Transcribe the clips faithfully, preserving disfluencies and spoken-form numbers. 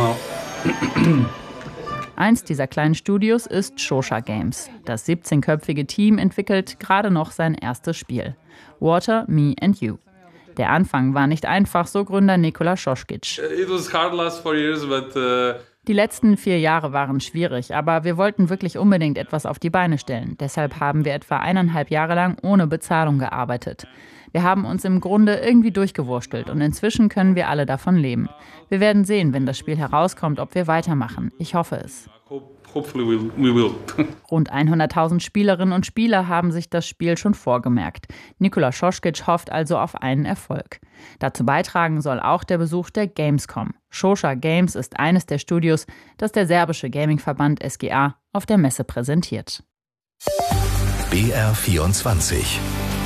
now. Eins dieser kleinen Studios ist Shosha Games. Das siebzehnköpfige Team entwickelt gerade noch sein erstes Spiel. Water, Me and You. Der Anfang war nicht einfach, so Gründer Nikola Šoškić. It was hard last four years, but uh Die letzten vier Jahre waren schwierig, aber wir wollten wirklich unbedingt etwas auf die Beine stellen. Deshalb haben wir etwa eineinhalb Jahre lang ohne Bezahlung gearbeitet. Wir haben uns im Grunde irgendwie durchgewurstelt und inzwischen können wir alle davon leben. Wir werden sehen, wenn das Spiel herauskommt, ob wir weitermachen. Ich hoffe es. Hopefully we'll, we will. Rund hunderttausend Spielerinnen und Spieler haben sich das Spiel schon vorgemerkt. Nikola Šoškić hofft also auf einen Erfolg. Dazu beitragen soll auch der Besuch der Gamescom. Shosha Games ist eines der Studios, das der serbische Gamingverband S G A auf der Messe präsentiert. B R vierundzwanzig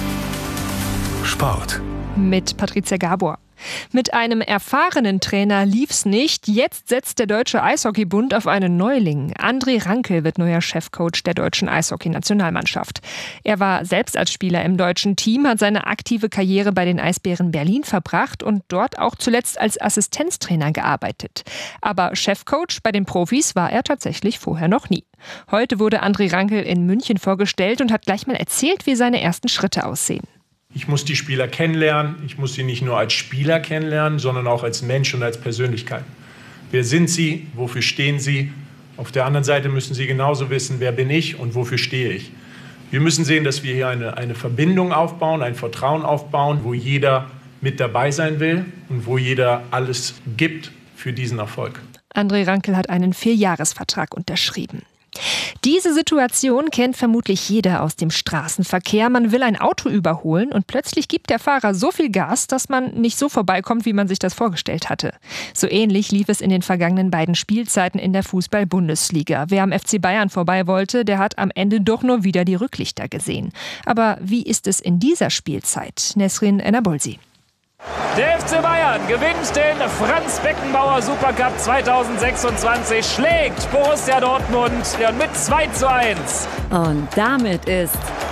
Sport. Mit Patricia Gabor. Mit einem erfahrenen Trainer lief's nicht. Jetzt setzt der Deutsche Eishockeybund auf einen Neuling. André Rankel wird neuer Chefcoach der deutschen Eishockey-Nationalmannschaft. Er war selbst als Spieler im deutschen Team, hat seine aktive Karriere bei den Eisbären Berlin verbracht und dort auch zuletzt als Assistenztrainer gearbeitet. Aber Chefcoach bei den Profis war er tatsächlich vorher noch nie. Heute wurde André Rankel in München vorgestellt und hat gleich mal erzählt, wie seine ersten Schritte aussehen. Ich muss die Spieler kennenlernen. Ich muss sie nicht nur als Spieler kennenlernen, sondern auch als Mensch und als Persönlichkeit. Wer sind sie? Wofür stehen sie? Auf der anderen Seite müssen sie genauso wissen, wer bin ich und wofür stehe ich. Wir müssen sehen, dass wir hier eine, eine Verbindung aufbauen, ein Vertrauen aufbauen, wo jeder mit dabei sein will und wo jeder alles gibt für diesen Erfolg. André Rankel hat einen Vierjahresvertrag unterschrieben. Diese Situation kennt vermutlich jeder aus dem Straßenverkehr. Man will ein Auto überholen und plötzlich gibt der Fahrer so viel Gas, dass man nicht so vorbeikommt, wie man sich das vorgestellt hatte. So ähnlich lief es in den vergangenen beiden Spielzeiten in der Fußball-Bundesliga. Wer am F C Bayern vorbei wollte, der hat am Ende doch nur wieder die Rücklichter gesehen. Aber wie ist es in dieser Spielzeit? Nesrin Enabolsi. Der F C Bayern gewinnt den Franz-Beckenbauer Supercup zweitausendsechsundzwanzig, schlägt Borussia Dortmund mit zwei zu eins. Und damit ist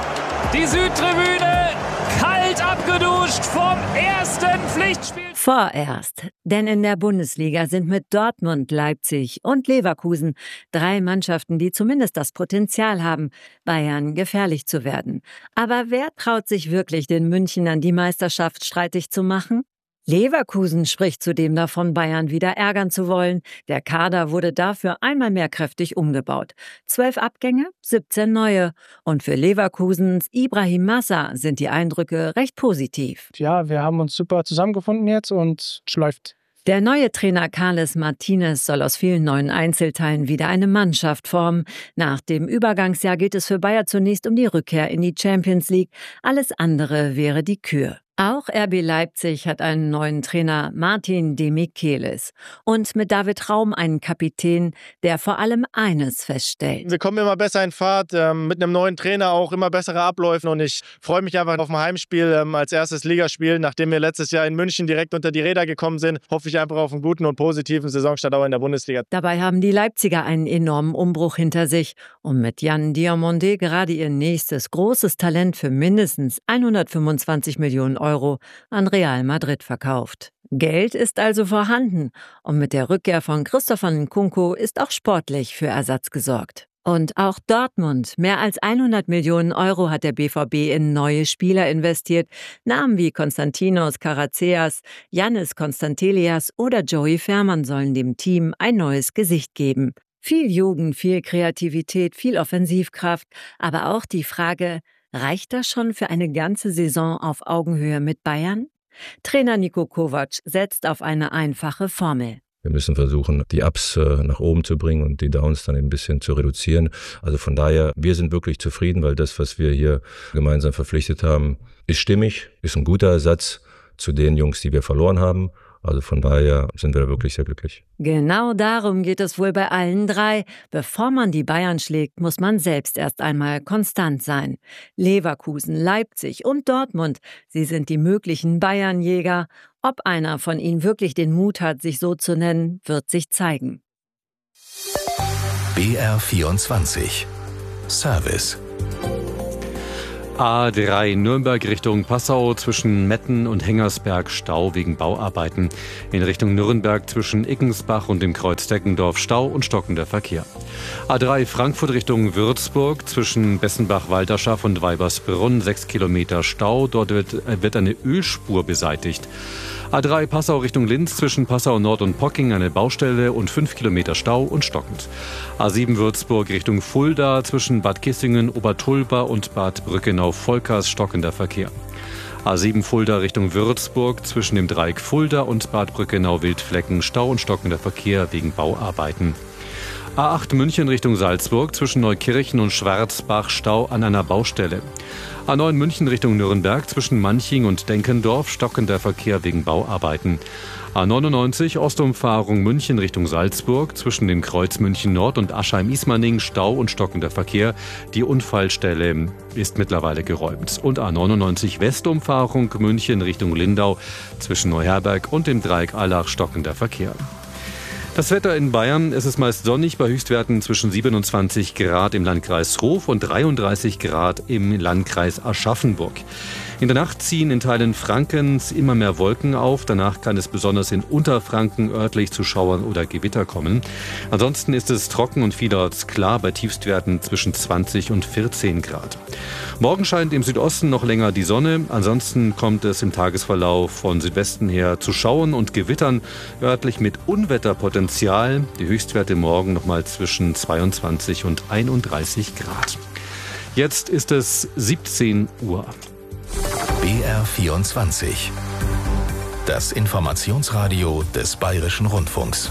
die Südtribüne kalt abgeduscht vom ersten Pflichtspiel. Vorerst, denn in der Bundesliga sind mit Dortmund, Leipzig und Leverkusen drei Mannschaften, die zumindest das Potenzial haben, Bayern gefährlich zu werden. Aber wer traut sich wirklich, den Münchnern die Meisterschaft streitig zu machen? Leverkusen spricht zudem davon, Bayern wieder ärgern zu wollen. Der Kader wurde dafür einmal mehr kräftig umgebaut. Zwölf Abgänge, siebzehn neue. Und für Leverkusens Ibrahim Massa sind die Eindrücke recht positiv. Ja, wir haben uns super zusammengefunden jetzt und es läuft. Der neue Trainer Carles Martinez soll aus vielen neuen Einzelteilen wieder eine Mannschaft formen. Nach dem Übergangsjahr geht es für Bayer zunächst um die Rückkehr in die Champions League. Alles andere wäre die Kür. Auch R B Leipzig hat einen neuen Trainer, Martin Demichelis. Und mit David Raum einen Kapitän, der vor allem eines feststellt. Wir kommen immer besser in Fahrt, ähm, mit einem neuen Trainer auch immer bessere Abläufe. Und ich freue mich einfach auf ein Heimspiel ähm, als erstes Ligaspiel. Nachdem wir letztes Jahr in München direkt unter die Räder gekommen sind, hoffe ich einfach auf einen guten und positiven Saisonstart auch in der Bundesliga. Dabei haben die Leipziger einen enormen Umbruch hinter sich und mit Jan Diomande gerade ihr nächstes großes Talent für mindestens hundertfünfundzwanzig Millionen Euro an Real Madrid verkauft. Geld ist also vorhanden und mit der Rückkehr von Christopher Nkunku ist auch sportlich für Ersatz gesorgt. Und auch Dortmund, mehr als hundert Millionen Euro hat der B V B in neue Spieler investiert. Namen wie Konstantinos Karacias, Yannis Konstantelias oder Joey Fermann sollen dem Team ein neues Gesicht geben. Viel Jugend, viel Kreativität, viel Offensivkraft, aber auch die Frage, reicht das schon für eine ganze Saison auf Augenhöhe mit Bayern? Trainer Niko Kovac setzt auf eine einfache Formel. Wir müssen versuchen, die Ups äh, nach oben zu bringen und die Downs dann ein bisschen zu reduzieren. Also von daher, wir sind wirklich zufrieden, weil das, was wir hier gemeinsam verpflichtet haben, ist stimmig, ist ein guter Ersatz zu den Jungs, die wir verloren haben. Also von daher sind wir da wirklich sehr glücklich. Genau darum geht es wohl bei allen drei. Bevor man die Bayern schlägt, muss man selbst erst einmal konstant sein. Leverkusen, Leipzig und Dortmund, sie sind die möglichen Bayernjäger. Ob einer von ihnen wirklich den Mut hat, sich so zu nennen, wird sich zeigen. B R vierundzwanzig Service. A drei Nürnberg Richtung Passau zwischen Metten und Hengersberg Stau wegen Bauarbeiten. In Richtung Nürnberg zwischen Ickensbach und dem Kreuz Deckendorf Stau und stockender Verkehr. A drei Frankfurt Richtung Würzburg zwischen Bessenbach-Walderschaff und Weibersbrunn sechs Kilometer Stau. Dort wird, wird eine Ölspur beseitigt. A drei Passau Richtung Linz zwischen Passau Nord und Pocking eine Baustelle und fünf Kilometer Stau und stockend. A sieben Würzburg Richtung Fulda zwischen Bad Kissingen, Obertulba und Bad Brückenau-Volkers stockender Verkehr. A sieben Fulda Richtung Würzburg zwischen dem Dreieck Fulda und Bad Brückenau-Wildflecken Stau und stockender Verkehr wegen Bauarbeiten. A acht München Richtung Salzburg zwischen Neukirchen und Schwarzbach Stau an einer Baustelle. A neun München Richtung Nürnberg zwischen Manching und Denkendorf stockender Verkehr wegen Bauarbeiten. A neunundneunzig Ostumfahrung München Richtung Salzburg zwischen dem Kreuz München Nord und Aschheim-Ismaning Stau und stockender Verkehr. Die Unfallstelle ist mittlerweile geräumt. Und A neunundneunzig Westumfahrung München Richtung Lindau zwischen Neuherberg und dem Dreieck Allach stockender Verkehr. Das Wetter in Bayern, es ist meist sonnig bei Höchstwerten zwischen siebenundzwanzig Grad im Landkreis Hof und dreiunddreißig Grad im Landkreis Aschaffenburg. In der Nacht ziehen in Teilen Frankens immer mehr Wolken auf. Danach kann es besonders in Unterfranken örtlich zu Schauern oder Gewitter kommen. Ansonsten ist es trocken und vielerorts klar bei Tiefstwerten zwischen zwanzig und vierzehn Grad. Morgen scheint im Südosten noch länger die Sonne. Ansonsten kommt es im Tagesverlauf von Südwesten her zu Schauern und Gewittern, örtlich mit Unwetterpotenzial. Die Höchstwerte morgen nochmal zwischen zweiundzwanzig und einunddreißig Grad. Jetzt ist es siebzehn Uhr. B R vierundzwanzig. Das Informationsradio des Bayerischen Rundfunks.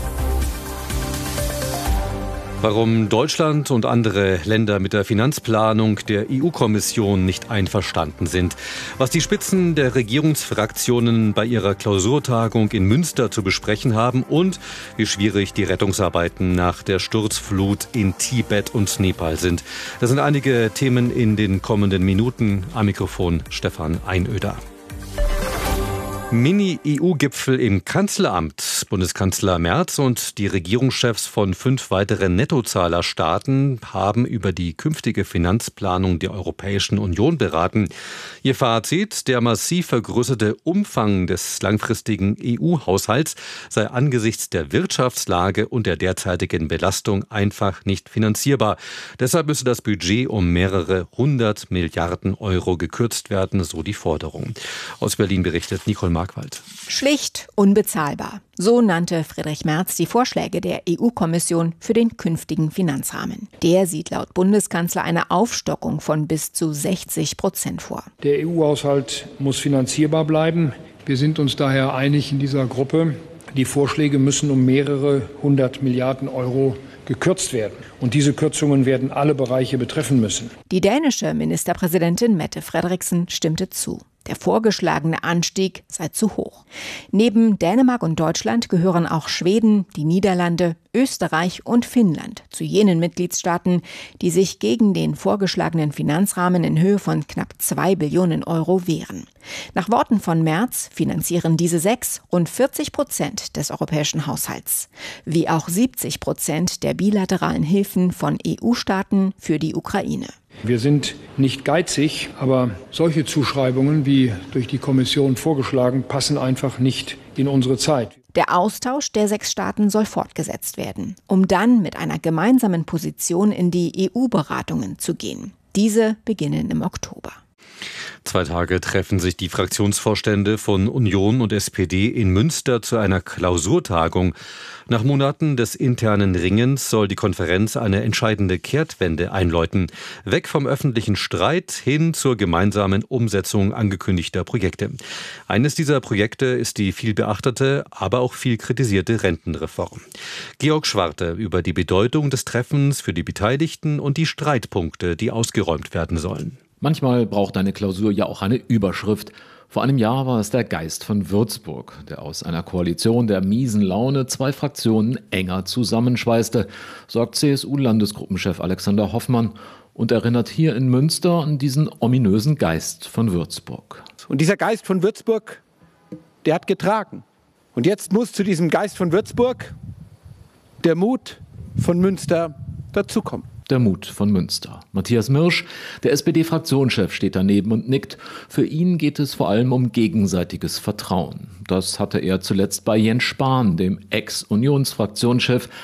Warum Deutschland und andere Länder mit der Finanzplanung der E U-Kommission nicht einverstanden sind. Was die Spitzen der Regierungsfraktionen bei ihrer Klausurtagung in Münster zu besprechen haben und wie schwierig die Rettungsarbeiten nach der Sturzflut in Tibet und Nepal sind. Das sind einige Themen in den kommenden Minuten. Am Mikrofon Stefan Einöder. Mini-E U-Gipfel im Kanzleramt. Bundeskanzler Merz und die Regierungschefs von fünf weiteren Nettozahlerstaaten haben über die künftige Finanzplanung der Europäischen Union beraten. Ihr Fazit: Der massiv vergrößerte Umfang des langfristigen E U-Haushalts sei angesichts der Wirtschaftslage und der derzeitigen Belastung einfach nicht finanzierbar. Deshalb müsse das Budget um mehrere hundert Milliarden Euro gekürzt werden, so die Forderung. Aus Berlin berichtet Nicole Markwald. Schlicht unbezahlbar. So nannte Friedrich Merz die Vorschläge der E U-Kommission für den künftigen Finanzrahmen. Der sieht laut Bundeskanzler eine Aufstockung von bis zu sechzig Prozent vor. Der E U-Haushalt muss finanzierbar bleiben. Wir sind uns daher einig in dieser Gruppe. Die Vorschläge müssen um mehrere hundert Milliarden Euro gekürzt werden. Und diese Kürzungen werden alle Bereiche betreffen müssen. Die dänische Ministerpräsidentin Mette Frederiksen stimmte zu. Der vorgeschlagene Anstieg sei zu hoch. Neben Dänemark und Deutschland gehören auch Schweden, die Niederlande, Österreich und Finnland zu jenen Mitgliedstaaten, die sich gegen den vorgeschlagenen Finanzrahmen in Höhe von knapp zwei Billionen Euro wehren. Nach Worten von Merz finanzieren diese sechs rund vierzig Prozent des europäischen Haushalts, wie auch siebzig Prozent der bilateralen Hilfen von E U-Staaten für die Ukraine. Wir sind nicht geizig, aber solche Zuschreibungen, wie durch die Kommission vorgeschlagen, passen einfach nicht in unsere Zeit. Der Austausch der sechs Staaten soll fortgesetzt werden, um dann mit einer gemeinsamen Position in die E U-Beratungen zu gehen. Diese beginnen im Oktober. Zwei Tage treffen sich die Fraktionsvorstände von Union und S P D in Münster zu einer Klausurtagung. Nach Monaten des internen Ringens soll die Konferenz eine entscheidende Kehrtwende einläuten. Weg vom öffentlichen Streit hin zur gemeinsamen Umsetzung angekündigter Projekte. Eines dieser Projekte ist die viel beachtete, aber auch viel kritisierte Rentenreform. Georg Schwarte über die Bedeutung des Treffens für die Beteiligten und die Streitpunkte, die ausgeräumt werden sollen. Manchmal braucht eine Klausur ja auch eine Überschrift. Vor einem Jahr war es der Geist von Würzburg, der aus einer Koalition der miesen Laune zwei Fraktionen enger zusammenschweißte, sagt C S U-Landesgruppenchef Alexander Hoffmann und erinnert hier in Münster an diesen ominösen Geist von Würzburg. Und dieser Geist von Würzburg, der hat getragen. Und jetzt muss zu diesem Geist von Würzburg der Mut von Münster dazukommen. Der Mut von Münster. Matthias Mirsch, der S P D-Fraktionschef, steht daneben und nickt. Für ihn geht es vor allem um gegenseitiges Vertrauen. Das hatte er zuletzt bei Jens Spahn, dem Ex-Unionsfraktionschef,